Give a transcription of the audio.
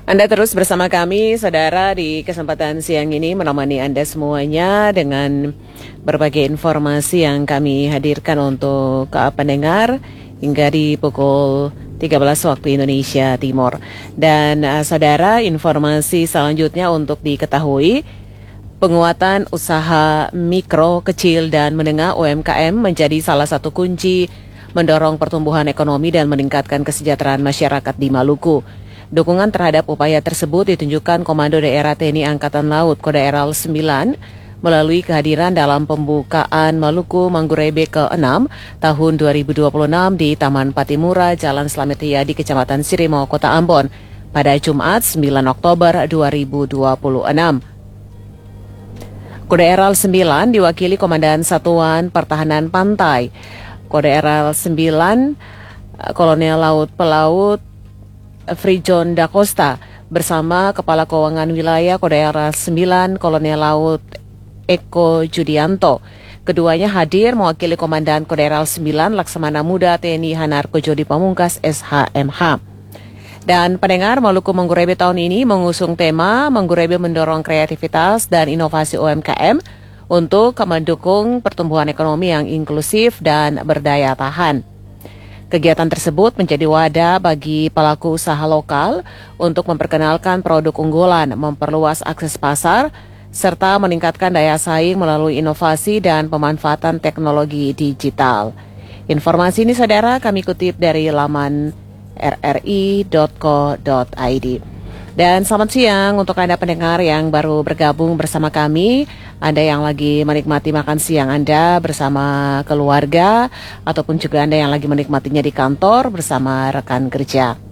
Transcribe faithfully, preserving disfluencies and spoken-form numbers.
Anda terus bersama kami, saudara, di kesempatan siang ini menemani Anda semuanya dengan berbagai informasi yang kami hadirkan untuk uh, pendengar hingga di pukul tiga belas waktu Indonesia Timur. Dan uh, saudara, informasi selanjutnya untuk diketahui, penguatan usaha mikro, kecil, dan menengah U M K M menjadi salah satu kunci mendorong pertumbuhan ekonomi dan meningkatkan kesejahteraan masyarakat di Maluku. Dukungan terhadap upaya tersebut ditunjukkan Komando Daerah T N I Angkatan Laut Kodaeral sembilan melalui kehadiran dalam pembukaan Maluku Manggurebe ke enam tahun dua ribu dua puluh enam di Taman Patimura, Jalan Slamet Riyadi, Kecamatan Sirimo, Kota Ambon pada Jumat sembilan Oktober dua ribu dua puluh enam. Kodaeral sembilan diwakili Komandan Satuan Pertahanan Pantai Kodaeral sembilan Kolonel Laut Pelaut Frijon Da Costa bersama Kepala Keuangan Wilayah Kodaeral sembilan Kolonel Laut Eko Judianto. Keduanya hadir mewakili Komandan Kodaeral sembilan Laksamana Muda T N I Hanarko Jodi Pamungkas S H M H. Dan pendengar, Maluku Manggurebe tahun ini mengusung tema Manggurebe mendorong kreativitas dan inovasi U M K M untuk mendukung pertumbuhan ekonomi yang inklusif dan berdaya tahan. Kegiatan tersebut menjadi wadah bagi pelaku usaha lokal untuk memperkenalkan produk unggulan, memperluas akses pasar, serta meningkatkan daya saing melalui inovasi dan pemanfaatan teknologi digital. Informasi ini, saudara, kami kutip dari laman r r i dot co dot i d. Dan selamat siang untuk Anda pendengar yang baru bergabung bersama kami, Anda yang lagi menikmati makan siang Anda bersama keluarga, ataupun juga Anda yang lagi menikmatinya di kantor bersama rekan kerja.